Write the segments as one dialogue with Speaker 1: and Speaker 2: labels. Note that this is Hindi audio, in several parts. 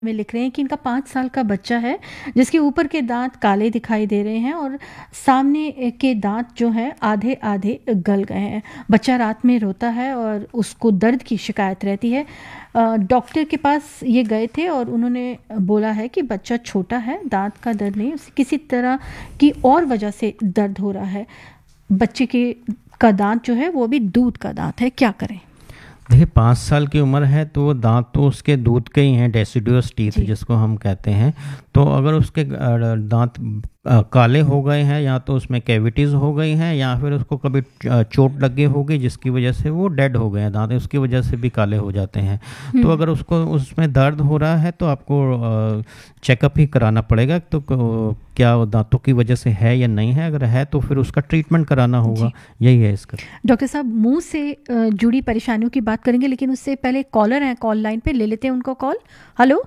Speaker 1: में लिख रहे हैं कि इनका 5 साल का बच्चा है जिसके ऊपर के दांत काले दिखाई दे रहे हैं और सामने के दांत जो है आधे आधे गल गए हैं। बच्चा रात में रोता है और उसको दर्द की शिकायत रहती है। डॉक्टर के पास ये गए थे और उन्होंने बोला है कि बच्चा छोटा है, दांत का दर्द नहीं, उसे किसी तरह की और वजह से दर्द हो रहा है। बच्चे के का दांत जो है वो भी दूध का दांत है, क्या करें?
Speaker 2: देखिए 5 साल की उम्र है तो वो दांत तो उसके दूध के ही हैं, डेसिडुअस टीथ
Speaker 1: जी।
Speaker 2: जिसको हम कहते हैं। तो अगर उसके दांत काले हो गए हैं या तो उसमें कैविटीज़ हो गई हैं या फिर उसको कभी चोट लगी होगी जिसकी वजह से वो डेड हो गए हैं दांत, उसकी वजह से भी काले हो जाते हैं। तो अगर उसको उसमें दर्द हो रहा है तो आपको चेकअप ही कराना पड़ेगा। तो क्या वो दांतों की वजह से है या नहीं है, अगर है तो फिर उसका ट्रीटमेंट कराना होगा। यही है इसका।
Speaker 1: डॉक्टर साहब, मुंह से जुड़ी परेशानियों की बात करेंगे लेकिन उससे पहले कॉलर हैं कॉल लाइन पे, ले लेते हैं उनको कॉल। हेलो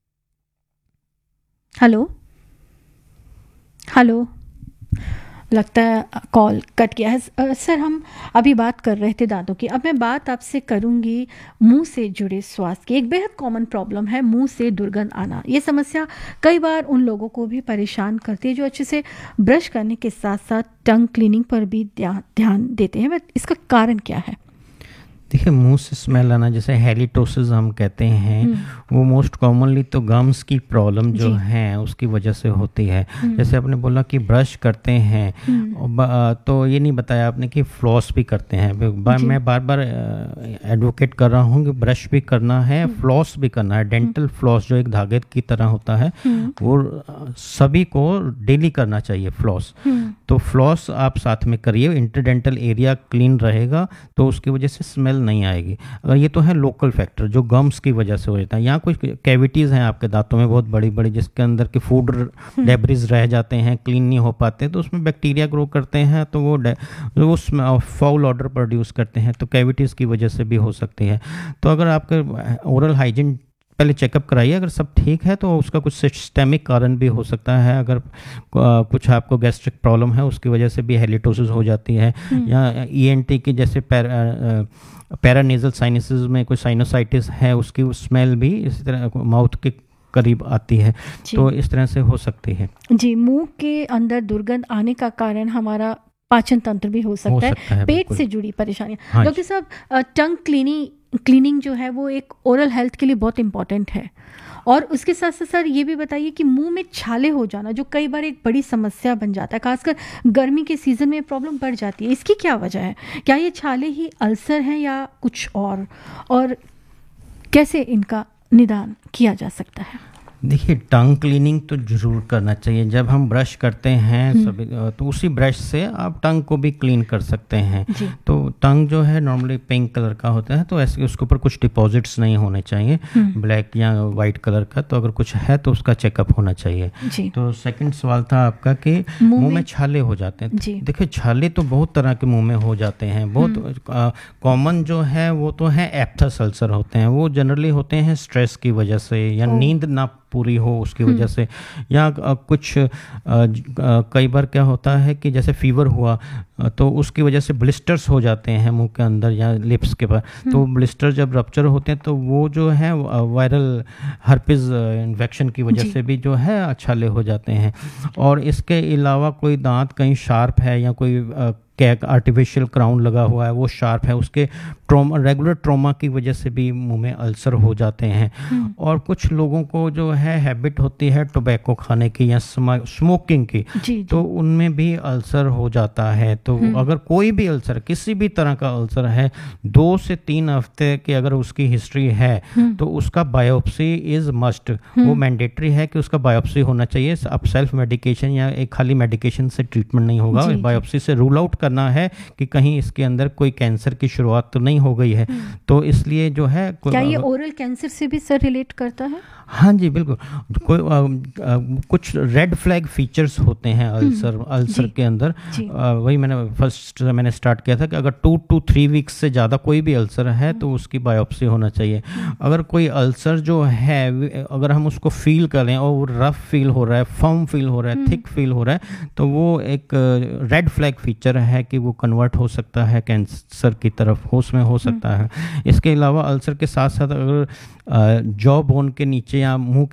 Speaker 1: हेलो हेलो, लगता है कॉल कट गया है। सर, हम अभी बात कर रहे थे दांतों की। अब मैं बात आपसे करूंगी मुंह से जुड़े स्वास्थ्य की। एक बेहद कॉमन प्रॉब्लम है मुंह से दुर्गंध आना। ये समस्या कई बार उन लोगों को भी परेशान करती है जो अच्छे से ब्रश करने के साथ साथ टंग क्लीनिंग पर भी ध्यान देते हैं। इसका कारण क्या है?
Speaker 2: देखिए मुंह से स्मेल आना, जैसे हेलिटोसिस हम कहते हैं, वो मोस्ट कॉमनली तो गम्स की प्रॉब्लम जो है उसकी वजह से होती है। जैसे आपने बोला कि ब्रश करते हैं, तो ये नहीं बताया आपने कि फ्लॉस भी करते हैं। मैं बार बार एडवोकेट कर रहा हूँ कि ब्रश भी करना है, फ्लॉस भी करना है। डेंटल फ्लॉस जो एक धागे की तरह होता है वो सभी को डेली करना चाहिए फ्लॉस। तो फ्लॉस आप साथ में करिए, इंटरडेंटल एरिया क्लीन रहेगा तो उसकी वजह से स्मेल नहीं आएगी। अगर ये तो है लोकल फैक्टर जो गम्स की वजह से हो जाता है, या कुछ कैविटीज़ हैं आपके दांतों में बहुत बड़ी बड़ी जिसके अंदर के फूड डेब्रिज रह जाते हैं, क्लीन नहीं हो पाते, तो उसमें बैक्टीरिया ग्रो करते हैं तो वो फाउल ऑडर प्रोड्यूस करते हैं, तो कैविटीज़ की वजह से भी हो सकती है। तो अगर आपके ओरल हाइजीन पहले चेकअप कराइए, अगर सब ठीक है तो उसका कुछ सिस्टेमिक कारण भी हो सकता है। अगर कुछ आपको गैस्ट्रिक प्रॉब्लम है उसकी वजह से भी हेलिटोसिस हो जाती है, या ईएनटी की जैसे पैरानेजल साइनसिस में कोई साइनोसाइटिस है उसकी स्मेल भी इसी तरह माउथ के करीब आती है, तो इस तरह से हो सकती है।
Speaker 1: जी, मुंह के अंदर दुर्गंध आने का कारण हमारा पाचन तंत्र भी हो सकता है, पेट से जुड़ी परेशानियां। डॉक्टर साहब, टंग क्लीनिंग जो है वो एक ओरल हेल्थ के लिए बहुत इंपॉर्टेंट है, और उसके साथ साथ सर ये भी बताइए कि मुंह में छाले हो जाना जो कई बार एक बड़ी समस्या बन जाता है, खासकर गर्मी के सीजन में प्रॉब्लम बढ़ जाती है, इसकी क्या वजह है? क्या ये छाले ही अल्सर हैं या कुछ और कैसे इनका निदान किया जा सकता है?
Speaker 2: देखिए टंग क्लीनिंग तो ज़रूर करना चाहिए। जब हम ब्रश करते हैं सभी तो उसी ब्रश से आप टंग को भी क्लीन कर सकते हैं। तो टंग जो है नॉर्मली पिंक कलर का होता है, तो ऐसे उसके ऊपर कुछ डिपॉजिट्स नहीं होने चाहिए, ब्लैक या वाइट कलर का। तो अगर कुछ है तो उसका चेकअप होना चाहिए। तो सेकंड सवाल था आपका कि मुंह में छाले हो जाते हैं। देखिए छाले तो बहुत तरह के मुंह में हो जाते हैं। बहुत कॉमन जो है वो तो है एप्थस अल्सर होते हैं। वो जनरली होते हैं स्ट्रेस की वजह से या नींद ना पूरी हो उसकी वजह से, या कुछ कई बार क्या होता है कि जैसे फीवर हुआ तो उसकी वजह से ब्लिस्टर्स हो जाते हैं मुंह के अंदर या लिप्स के पास। तो ब्लिस्टर जब रप्चर होते हैं तो वो जो है वायरल हर्पिस इन्फेक्शन की वजह से भी जो है छाले हो जाते हैं। और इसके अलावा कोई दांत कहीं शार्प है या कोई आर्टिफिशियल क्राउन लगा हुआ है वो शार्प है, उसके रेगुलर ट्रॉमा की वजह से भी मुंह में अल्सर हो जाते हैं। और कुछ लोगों को जो है हैबिट होती है टोबैको खाने की या स्मोकिंग की, तो उनमें भी अल्सर हो जाता है। तो अगर कोई भी अल्सर, किसी भी तरह का अल्सर है, 2 से 3 हफ्ते की अगर उसकी हिस्ट्री है तो उसका बायोप्सी इज मस्ट। वो मैंडेटरी है कि उसका बायोप्सी होना चाहिए। अब सेल्फ मेडिकेशन या एक खाली मेडिकेशन से ट्रीटमेंट नहीं होगा, बायोप्सी से रूल आउट करना है कि कहीं इसके अंदर कोई कैंसर की शुरुआत तो नहीं हो गई है। तो इसलिए जो है,
Speaker 1: क्या ये ओरल कैंसर से भी सर रिलेट करता है?
Speaker 2: हाँ जी बिल्कुल। कुछ रेड फ्लैग फीचर्स होते हैं अल्सर के अंदर। वही मैंने स्टार्ट किया था कि अगर 2 to 3 वीक्स से ज़्यादा कोई भी अल्सर है तो उसकी बायोप्सी होना चाहिए। अगर कोई अल्सर जो है अगर हम उसको फील करें और वो रफ फील हो रहा है, फर्म फील हो रहा है, थिक फील हो रहा है, तो वो एक रेड फ्लैग फीचर है है कि वो कन्वर्ट हो सकता है कैंसर की तरफ, उसमें हो सकता है। इसके अलावा अल्सर के साथ साथ अगर जॉ बोन के नीचे या मुंह